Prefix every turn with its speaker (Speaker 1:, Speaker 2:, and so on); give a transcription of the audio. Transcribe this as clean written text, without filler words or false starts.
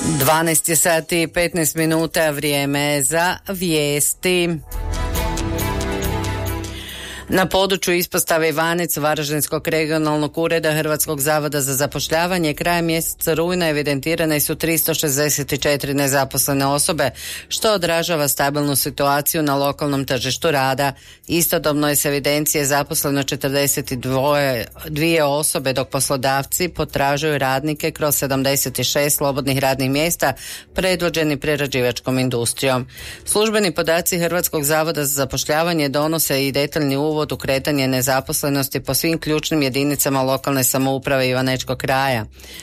Speaker 1: 12 je sati i 15 minuta, vrijeme za vijesti. Na području ispostave Ivanec Varaždinskog regionalnog ureda Hrvatskog zavoda za zapošljavanje krajem mjeseca rujna evidentirane su 364 nezaposlene osobe, što odražava stabilnu situaciju na lokalnom tržištu rada. Istodobno je s evidencije zaposleno 42 osobe, dok poslodavci potražuju radnike kroz 76 slobodnih radnih mjesta predvođeni prerađivačkom industrijom. Službeni podaci Hrvatskog zavoda za zapošljavanje donose i detaljni uvod u kretanje nezaposlenosti po svim ključnim jedinicama lokalne samouprave Ivanečkog kraja.